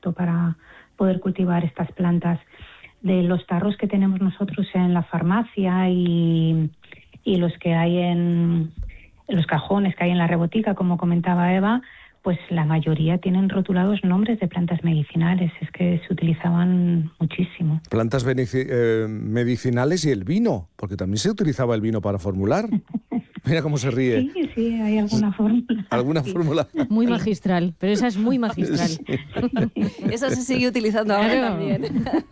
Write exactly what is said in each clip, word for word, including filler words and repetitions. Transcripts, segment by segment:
apto para poder cultivar estas plantas. De los tarros que tenemos nosotros en la farmacia y, y los que hay en los cajones que hay en la rebotica, como comentaba Eva, pues la mayoría tienen rotulados nombres de plantas medicinales. Es que se utilizaban muchísimo. Plantas benici- eh, medicinales y el vino, porque también se utilizaba el vino para formular. Mira cómo se ríe. Sí, sí, hay alguna fórmula. ¿Alguna sí. fórmula? Muy magistral, pero esa es muy magistral. Sí. Esa se sigue utilizando ahora Claro. también.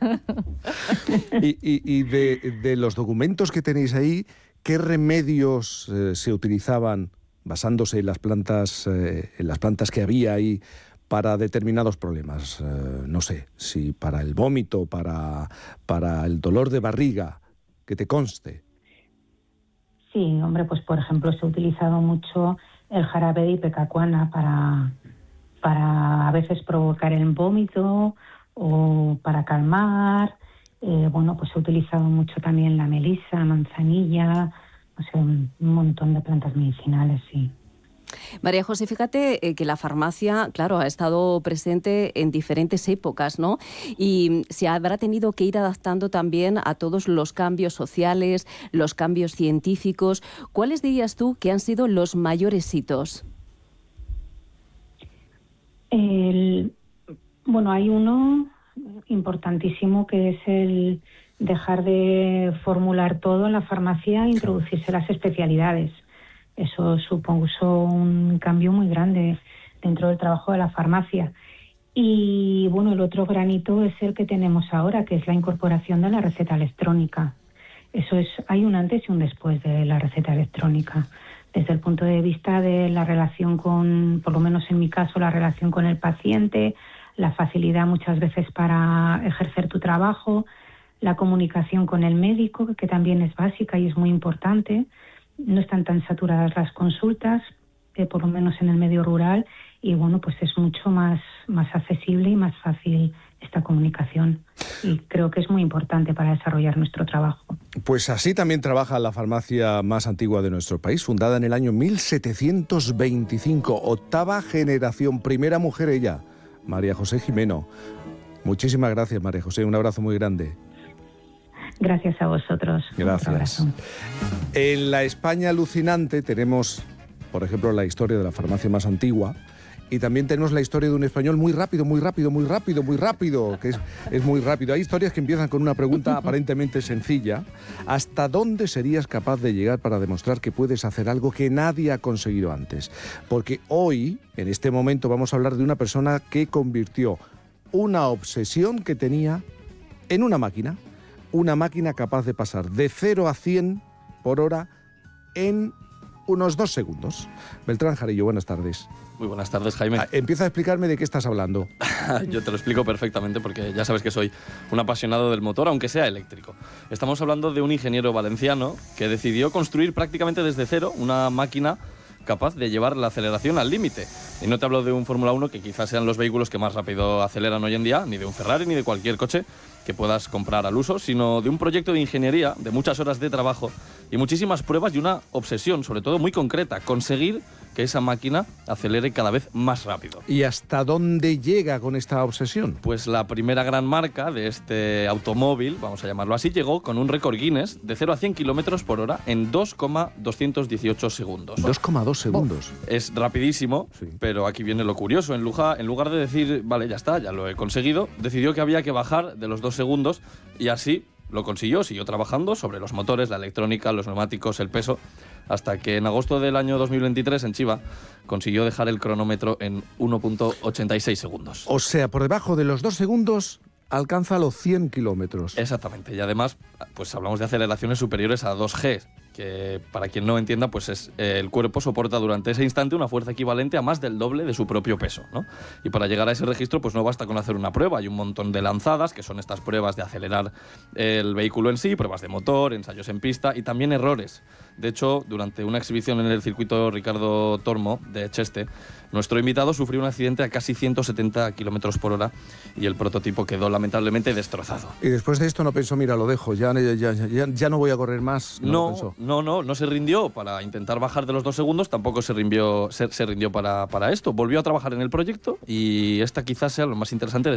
Y, y, y de, de los documentos que tenéis ahí, ¿qué remedios eh, se utilizaban basándose en las plantas, eh, en las plantas que había ahí para determinados problemas? Eh, no sé, si para el vómito, para, para el dolor de barriga, que te conste. Sí, hombre, pues por ejemplo se ha utilizado mucho el jarabe de ipecacuana para, para a veces provocar el vómito o para calmar. Eh, bueno, pues se ha utilizado mucho también la melisa, manzanilla, o sea, un, un montón de plantas medicinales, sí. María José, fíjate eh, que la farmacia, claro, ha estado presente en diferentes épocas, ¿no? Y se habrá tenido que ir adaptando también a todos los cambios sociales, los cambios científicos. ¿Cuáles dirías tú que han sido los mayores hitos? El, bueno, hay uno importantísimo que es el dejar de formular todo en la farmacia e introducirse las especialidades. Eso supuso un cambio muy grande dentro del trabajo de la farmacia. Y bueno, el otro granito es el que tenemos ahora, que es la incorporación de la receta electrónica. Eso es, hay un antes y un después de la receta electrónica. Desde el punto de vista de la relación con, por lo menos en mi caso, la relación con el paciente, la facilidad muchas veces para ejercer tu trabajo, la comunicación con el médico, que también es básica y es muy importante. No están tan saturadas las consultas, eh, por lo menos en el medio rural, y bueno, pues es mucho más, más accesible y más fácil esta comunicación. Y creo que es muy importante para desarrollar nuestro trabajo. Pues así también trabaja la farmacia más antigua de nuestro país, fundada en el año mil setecientos veinticinco, octava generación, primera mujer ella, María José Jimeno. Muchísimas gracias, María José, un abrazo muy grande. Gracias a vosotros. Gracias. En la España alucinante tenemos, por ejemplo, la historia de la farmacia más antigua y también tenemos la historia de un español muy rápido, muy rápido, muy rápido, muy rápido, que es, es muy rápido. Hay historias que empiezan con una pregunta aparentemente sencilla. ¿Hasta dónde serías capaz de llegar para demostrar que puedes hacer algo que nadie ha conseguido antes? Porque hoy, en este momento, vamos a hablar de una persona que convirtió una obsesión que tenía en una máquina. Una máquina capaz de pasar de cero a cien por hora en unos dos segundos. Beltrán Jarillo, buenas tardes. Muy buenas tardes, Jaime. Ah, empieza a explicarme de qué estás hablando. Yo te lo explico perfectamente porque ya sabes que soy un apasionado del motor, aunque sea eléctrico. Estamos hablando de un ingeniero valenciano que decidió construir prácticamente desde cero una máquina capaz de llevar la aceleración al límite. Y no te hablo de un Fórmula uno, que quizás sean los vehículos que más rápido aceleran hoy en día, ni de un Ferrari, ni de cualquier coche que puedas comprar al uso, sino de un proyecto de ingeniería, de muchas horas de trabajo y muchísimas pruebas y una obsesión, sobre todo muy concreta, conseguir que esa máquina acelere cada vez más rápido. ¿Y hasta dónde llega con esta obsesión? Pues la primera gran marca de este automóvil, vamos a llamarlo así, llegó con un récord Guinness de cero a cien kilómetros por hora en dos coma doscientos dieciocho segundos. dos coma dos segundos. Es rapidísimo, sí. Pero aquí viene lo curioso. En lugar, en lugar de decir, vale, ya está, ya lo he conseguido, decidió que había que bajar de los dos segundos y así lo consiguió. Siguió trabajando sobre los motores, la electrónica, los neumáticos, el peso, hasta que en agosto del año dos mil veintitrés en Chiva consiguió dejar el cronómetro en uno coma ochenta y seis segundos. O sea, por debajo de los dos segundos alcanza los cien kilómetros. Exactamente, y además pues hablamos de aceleraciones superiores a dos G, que para quien no entienda, pues es eh, el cuerpo soporta durante ese instante una fuerza equivalente a más del doble de su propio peso, ¿no? Y para llegar a ese registro, pues no basta con hacer una prueba, hay un montón de lanzadas, que son estas pruebas de acelerar el vehículo en sí, pruebas de motor, ensayos en pista y también errores. De hecho, durante una exhibición en el circuito Ricardo Tormo de Cheste, nuestro invitado sufrió un accidente a casi ciento setenta kilómetros por hora y el prototipo quedó lamentablemente destrozado. Y después de esto no pensó, mira, lo dejo, ya, ya, ya, ya no voy a correr más. No, no, no, no, no se rindió para intentar bajar de los dos segundos, tampoco se rindió, se, se rindió para, para esto. Volvió a trabajar en el proyecto y esta quizás sea lo más interesante de